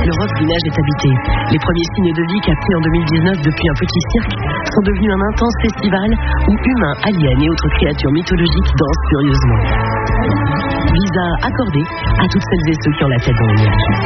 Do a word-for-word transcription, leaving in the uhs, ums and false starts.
l'Europe du neige est habitée. Les premiers signes de vie captés en deux mille dix-neuf depuis un petit cirque sont devenus un intense festival où humains, aliens et autres créatures mythologiques dansent furieusement. Visa accordé à toutes celles et ceux qui ont la tête dans le nuage.